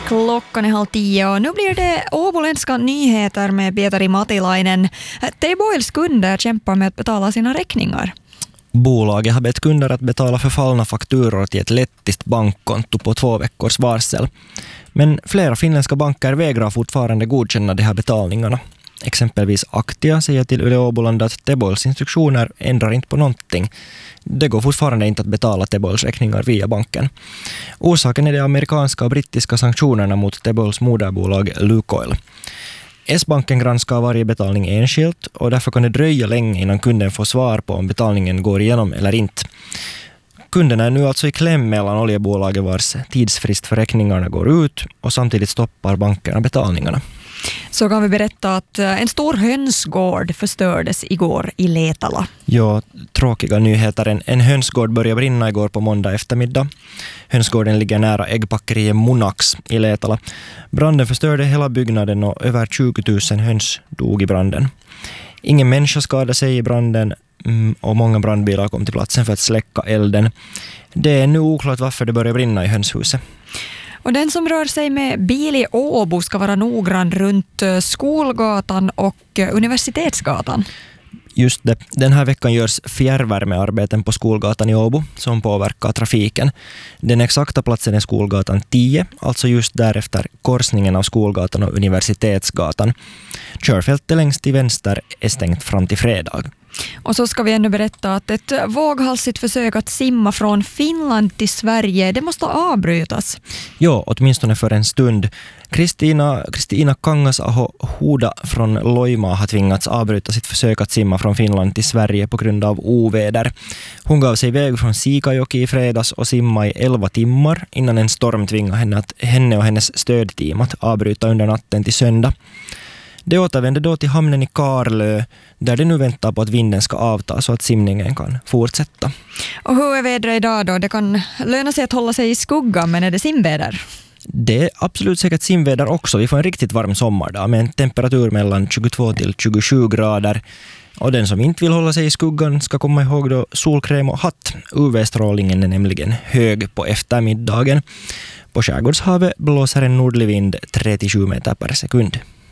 Klockan är 9:30 och nu blir det åboländska nyheter med Pietari Matilainen. T-Boils kunder kämpar med att betala sina räkningar. Bolaget har bett kunder att betala förfallna fakturor till ett lettiskt bankkonto på 2 veckors varsel. Men flera finländska banker vägrar fortfarande godkänna de här betalningarna. Exempelvis Aktia säger till Yle Åboland att T-Boils instruktioner ändrar inte på någonting. Det går fortfarande inte att betala T-Boils räkningar via banken. Orsaken är de amerikanska och brittiska sanktionerna mot T-Boils moderbolag Lukoil. S-banken granskar varje betalning enskilt och därför kan det dröja länge innan kunden får svar på om betalningen går igenom eller inte. Kunderna är nu alltså i kläm mellan oljebolaget vars tidsfrist för räkningarna går ut och samtidigt stoppar bankerna betalningarna. Så kan vi berätta att en stor hönsgård förstördes igår i Letala. Ja, tråkiga nyheter. En hönsgård började brinna igår på måndag eftermiddag. Hönsgården ligger nära äggpackeriet Monax i Letala. Branden förstörde hela byggnaden och över 20 000 höns dog i branden. Ingen människa skadade sig i branden och många brandbilar kom till platsen för att släcka elden. Det är nu oklart varför det började brinna i hönshuset. Och den som rör sig med bil i Åbo ska vara noggrann runt Skolgatan och Universitetsgatan. Just det. Den här veckan görs fjärrvärmearbeten på Skolgatan i Åbo som påverkar trafiken. Den exakta platsen är Skolgatan 10, alltså just därefter korsningen av Skolgatan och Universitetsgatan. Körfältet längst till vänster är stängt fram till fredag. Och så ska vi ännu berätta att ett våghalsigt försök att simma från Finland till Sverige, det måste avbrytas. Ja, åtminstone för en stund. Kristina Kangasaho-Huda från Loimaa har tvingats avbryta sitt försök att simma från Finland till Sverige på grund av oväder. Hon gav sig iväg från Sikajoki i fredags och simma i 11 timmar innan en storm tvingade henne och hennes stödteam att avbryta under natten till söndag. Det återvände då till hamnen i Karlö där det nu väntar på att vinden ska avta så att simningen kan fortsätta. Och hur är vädret idag då? Det kan löna sig att hålla sig i skuggan, men är det simväder? Det är absolut säkert simväder också. Vi får en riktigt varm sommardag med en temperatur mellan 22 till 27 grader. Och den som inte vill hålla sig i skuggan ska komma ihåg då solkräm och hatt. UV-strålningen är nämligen hög på eftermiddagen. På Skärgårdshavet blåser en nordlig vind 37 meter per sekund.